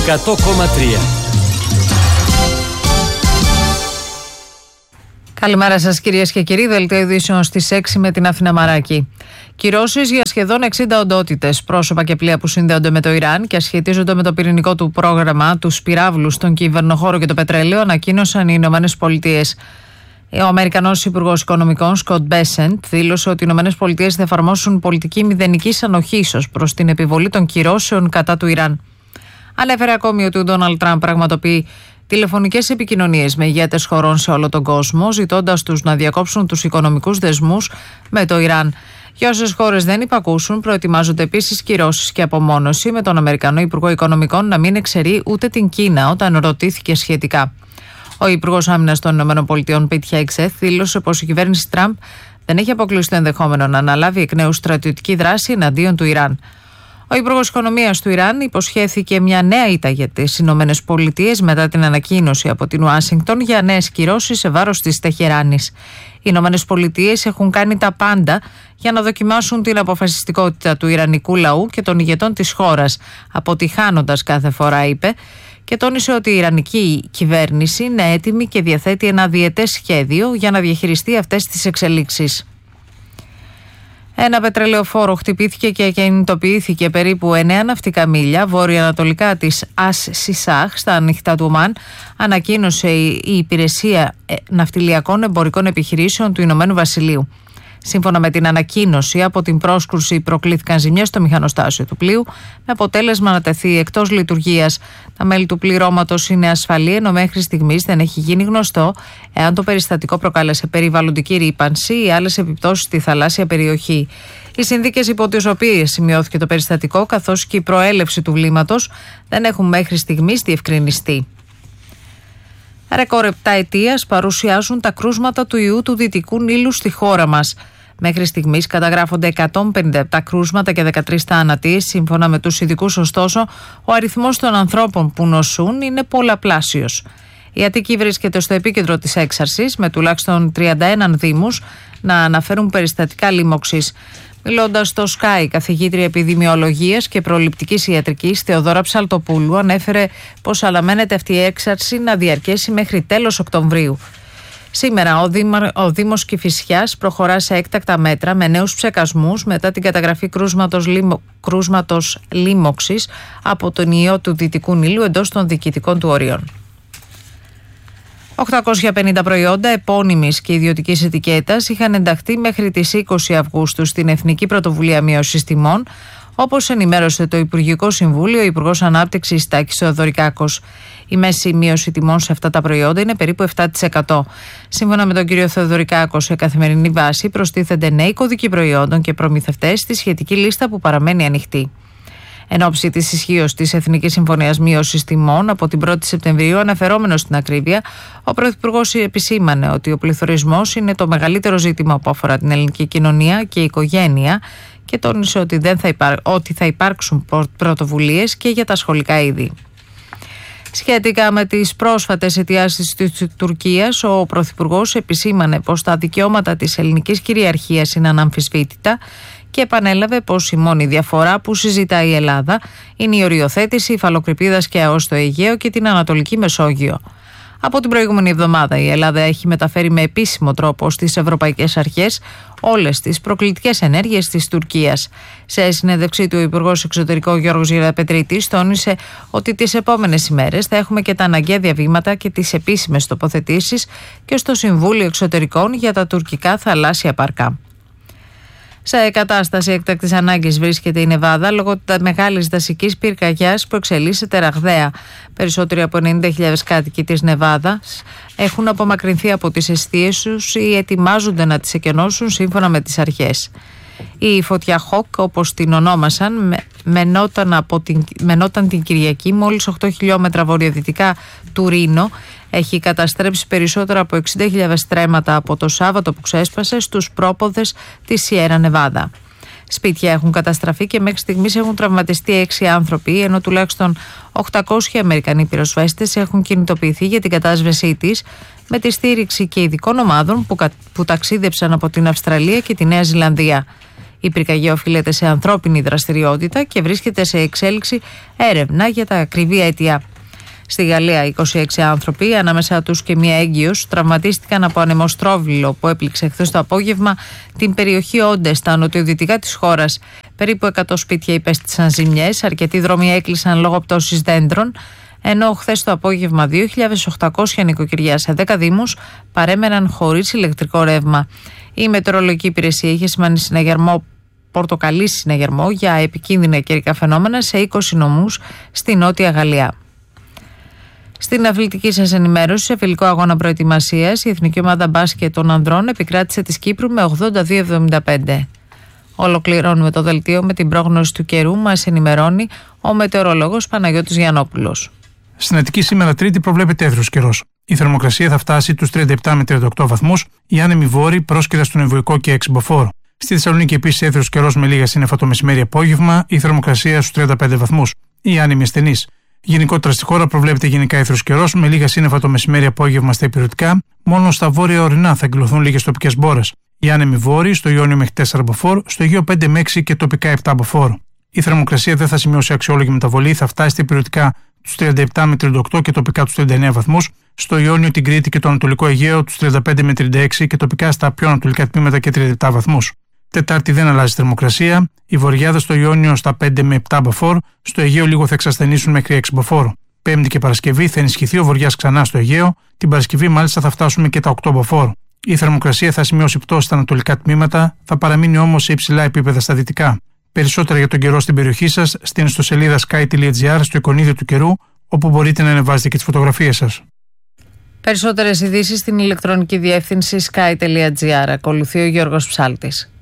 100,3. Καλημέρα σας κυρίες και κύριοι, δελτίο ειδήσεων στις 6 με την Αθήνα Μαράκη. Κυρώσεις για σχεδόν 60 οντότητες, πρόσωπα και πλοία που συνδέονται με το Ιράν και σχετίζονται με το πυρηνικό του πρόγραμμα, τους πυράβλους, τον κυβερνοχώρο και το πετρέλαιο, ανακοίνωσαν οι Ηνωμένες Πολιτείες. Ο Αμερικανός Υπουργός Οικονομικών, Σκοτ Μπέσεντ, δήλωσε ότι οι Ηνωμένες Πολιτείες θα εφαρμόσουν πολιτική μηδενικής ανοχής ως προς την επιβολή των κυρώσεων κατά του Ιράν. Ανέφερε ακόμη ότι ο Ντόναλντ Τραμπ πραγματοποιεί τηλεφωνικές επικοινωνίες με ηγέτες χωρών σε όλο τον κόσμο, ζητώντας τους να διακόψουν τους οικονομικούς δεσμούς με το Ιράν. Για όσες χώρες δεν υπακούσουν, προετοιμάζονται επίσης κυρώσεις και απομόνωση, με τον Αμερικανό Υπουργό Οικονομικών να μην εξαιρεί ούτε την Κίνα όταν ρωτήθηκε σχετικά. Ο Υπουργός Άμυνας των ΗΠΑ, Πιτ Χέγκσεθ, δήλωσε πως η κυβέρνηση Τραμπ δεν έχει αποκλείσει το ενδεχόμενο να αναλάβει εκ νέου στρατιωτική δράση εναντίον του Ιράν. Ο Υπουργός Οικονομίας του Ιράν υποσχέθηκε μια νέα ήττα για τις Ηνωμένες Πολιτείες μετά την ανακοίνωση από την Ουάσιγκτον για νέες κυρώσεις σε βάρος της Τεχεράνης. Οι Ηνωμένες Πολιτείες έχουν κάνει τα πάντα για να δοκιμάσουν την αποφασιστικότητα του Ιρανικού λαού και των ηγετών της χώρας, αποτυχάνοντας κάθε φορά, είπε, και τόνισε ότι η Ιρανική κυβέρνηση είναι έτοιμη και διαθέτει ένα διετές σχέδιο για να διαχειριστεί αυτές τις εξελίξεις. Ένα πετρελαιοφόρο χτυπήθηκε και κινητοποιήθηκε περίπου 9 ναυτικά μίλια βορειοανατολικά της As-Sisah στα ανοιχτά του Ομάν, ανακοίνωσε η Υπηρεσία Ναυτιλιακών Εμπορικών Επιχειρήσεων του Ηνωμένου Βασιλείου. Σύμφωνα με την ανακοίνωση, από την πρόσκρουση προκλήθηκαν ζημιές στο μηχανοστάσιο του πλοίου, με αποτέλεσμα να τεθεί εκτός λειτουργίας. Τα μέλη του πληρώματος είναι ασφαλή, ενώ μέχρι στιγμής δεν έχει γίνει γνωστό εάν το περιστατικό προκάλεσε περιβαλλοντική ρύπανση ή άλλες επιπτώσεις στη θαλάσσια περιοχή. Οι συνθήκες υπό τις οποίες σημειώθηκε το περιστατικό, καθώς και η προέλευση του βλήματος, δεν έχουν μέχρι στιγμής διευκρινιστεί. Ρεκόρ 7 ετίας παρουσιάζουν τα κρούσματα του ιού του Δυτικού Νείλου στη χώρα μας. Μέχρι στιγμής καταγράφονται 157 κρούσματα και 13 θάνατοι. Σύμφωνα με τους ειδικούς, ωστόσο, ο αριθμός των ανθρώπων που νοσούν είναι πολλαπλάσιος. Η Αττική βρίσκεται στο επίκεντρο της έξαρσης, με τουλάχιστον 31 δήμους να αναφέρουν περιστατικά λίμωξης. Μιλώντας στο Sky, καθηγήτρια επιδημιολογίας και προληπτικής ιατρικής Θεοδώρα Ψαλτοπούλου ανέφερε πως αναμένεται αυτή η έξαρση να διαρκέσει μέχρι τέλος Οκτωβρίου. Σήμερα ο Δήμος Κηφισιάς προχωρά σε έκτακτα μέτρα με νέους ψεκασμούς μετά την καταγραφή κρούσματος λίμωξης από τον ιό του Δυτικού Νείλου εντός των διοικητικών του ορίων. 850 προϊόντα επώνυμης και ιδιωτικής ετικέτας είχαν ενταχθεί μέχρι τις 20 Αυγούστου στην Εθνική Πρωτοβουλία Μείωσης Τιμών, όπως ενημέρωσε το Υπουργικό Συμβούλιο ο Υπουργός Ανάπτυξης Τάκης Θεοδωρικάκος. Η μέση μείωση τιμών σε αυτά τα προϊόντα είναι περίπου 7%. Σύμφωνα με τον κύριο Θεοδωρικάκο, σε καθημερινή βάση προστίθενται νέοι κωδικοί προϊόντων και προμηθευτές στη σχετική λίστα που παραμένει ανοιχτή. Εν ώψη της ισχύως της Εθνικής Συμφωνίας Μείωσης Τιμών από την 1η Σεπτεμβρίου, αναφερόμενος στην ακρίβεια, ο Πρωθυπουργός επισήμανε ότι ο πληθωρισμός είναι το μεγαλύτερο ζήτημα που αφορά την ελληνική κοινωνία και η οικογένεια και τόνισε ότι θα υπάρξουν πρωτοβουλίες και για τα σχολικά είδη. Σχετικά με τις πρόσφατες αιτιάσεις της Τουρκίας, ο Πρωθυπουργός επισήμανε πως τα δικαιώματα της ελληνικής κυριαρχίας είναι αναμφισβήτητα και επανέλαβε πως η μόνη διαφορά που συζητάει η Ελλάδα είναι η οριοθέτηση υφαλοκρηπίδας και ΑΟΣ στο Αιγαίο και την Ανατολική Μεσόγειο. Από την προηγούμενη εβδομάδα η Ελλάδα έχει μεταφέρει με επίσημο τρόπο στις ευρωπαϊκές αρχές όλες τις προκλητικές ενέργειες της Τουρκίας. Σε συνέντευξή του, ο Υπουργός Εξωτερικών Γιώργος Γεραπετρίτης τόνισε ότι τις επόμενες ημέρες θα έχουμε και τα αναγκαία διαβήματα και τις επίσημες τοποθετήσεις και στο Συμβούλιο Εξωτερικών για τα τουρκικά θαλάσσια παρκά. Σε κατάσταση έκτακτης ανάγκης βρίσκεται η Νεβάδα λόγω μεγάλης δασικής πυρκαγιάς που εξελίσσεται ραγδαία. Περισσότεροι από 90.000 κάτοικοι της Νεβάδας έχουν απομακρυνθεί από τις εστίες τους ή ετοιμάζονται να τις εκενώσουν σύμφωνα με τις αρχές. Η φωτιά Χοκ, όπως την ονόμασαν, μενόταν την Κυριακή μόλις 8 χιλιόμετρα βορειοδυτικά του Ρήνο. Έχει καταστρέψει περισσότερα από 60.000 στρέμματα από το Σάββατο που ξέσπασε στους πρόποδες της Σιέρα Νεβάδα. Σπίτια έχουν καταστραφεί και μέχρι στιγμής έχουν τραυματιστεί 6 άνθρωποι, ενώ τουλάχιστον 800 Αμερικανοί πυροσβέστες έχουν κινητοποιηθεί για την κατάσβεσή της, με τη στήριξη και ειδικών ομάδων που ταξίδεψαν από την Αυστραλία και τη Νέα Ζηλανδία. Η πυρκαγιά οφείλεται σε ανθρώπινη δραστηριότητα και βρίσκεται σε εξέλιξη έρευνα για τα ακριβή αίτια. Στη Γαλλία, 26 άνθρωποι, ανάμεσα τους και μία έγκυος, τραυματίστηκαν από ανεμοστρόβιλο που έπληξε χθες το απόγευμα την περιοχή Όντε, στα νοτιοδυτικά της χώρας. Περίπου 100 σπίτια υπέστησαν ζημιές, αρκετοί δρόμοι έκλεισαν λόγω πτώσης δέντρων, ενώ χθες το απόγευμα 2.800 νοικοκυριά σε 10 δήμους παρέμεναν χωρίς ηλεκτρικό ρεύμα. Η Μετεωρολογική Υπηρεσία είχε σημάνει πορτοκαλί συναγερμό για επικίνδυνα καιρικά φαινόμενα σε 20 νομούς στη Νότια Γαλλία. Στην αθλητική σας ενημέρωση, σε φιλικό αγώνα προετοιμασίας, η Εθνική Ομάδα Μπάσκετ των Ανδρών επικράτησε της Κύπρου με 82-75. Ολοκληρώνουμε το δελτίο με την πρόγνωση του καιρού. Μας ενημερώνει ο μετεωρολόγος Παναγιώτης Γιαννόπουλος. Στην Αττική σήμερα Τρίτη προβλέπεται εύθρος καιρός. Η θερμοκρασία θα φτάσει τους 37 με 38 βαθμούς, η άνεμη βόρη πρόσκειρα στον Εμβοϊκό και Εξυμποφόρο. Στη Θεσσαλονίκη επίσης εύθρος καιρός με λίγα σύννεφα το μεσημέρι-απόγευμα, η θερμοκρασία στους 35 βαθμούς, η άνεμη ασθενής. Γενικότερα στη χώρα προβλέπεται γενικά εύθρος καιρός με λίγα σύννεφα το μεσημέρι-απόγευμα στα ηπειρωτικά, μόνο στα βόρεια ορεινά θα εκδηλωθούν λίγες τοπικές μπόρες. Η άνεμη βόρη στο Ιόνιο μέχρι 4 μποφόρ, στο Αιγαίο 5 με 6 και τοπικά 7 μποφόρ. Η θερμοκρασία δεν θα σημειώσει αξιόλογη μεταβολή, θα φτάσει στα ηπειρωτικά τους 37 με 38 και τοπικά τους 39 βαθμούς, στο Ιόνιο, την Κρήτη και το Ανατολικό Αιγαίο τους 35 με 36 και τοπικά στα πιο ανατολικά τμήματα και 37 βαθμούς. Τετάρτη δεν αλλάζει θερμοκρασία, η βορειάδα στο Ιόνιο στα 5 με 7 μποφόρ, στο Αιγαίο λίγο θα εξασθενήσουν μέχρι 6 μποφόρ. Πέμπτη και Παρασκευή θα ενισχυθεί ο βοριάς ξανά στο Αιγαίο, την Παρασκευή μάλιστα θα φτάσουμε και τα 8 μποφόρ. Η θερμοκρασία θα σημειώσει πτώση στα ανατολικά τμήματα, θα παραμείνει όμως σε υψηλά επίπεδα στα δυτικά. Περισσότερα για τον καιρό στην περιοχή σας στην ιστοσελίδα sky.gr στο εικονίδιο του καιρού, όπου μπορείτε να ανεβάζετε και τις φωτογραφίες σας. Περισσότερες ειδήσεις στην ηλεκτρονική διεύθυνση sky.gr. Ακολουθεί ο Γιώργος Ψάλτης.